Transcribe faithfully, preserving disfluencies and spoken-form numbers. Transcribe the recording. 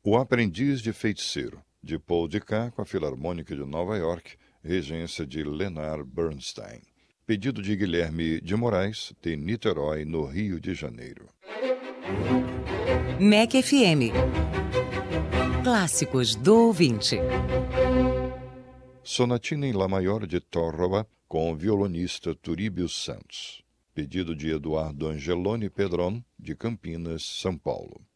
O Aprendiz de Feiticeiro, de Paul Dukas, com a Filarmônica de Nova York, regência de Leonard Bernstein. Pedido de Guilherme de Moraes, de Niterói, no Rio de Janeiro. M E C F M. Clássicos do ouvinte. Sonatina em Lá Maior de Torroba, com o violonista Turíbio Santos. Pedido de Eduardo Angeloni Pedron, de Campinas, São Paulo.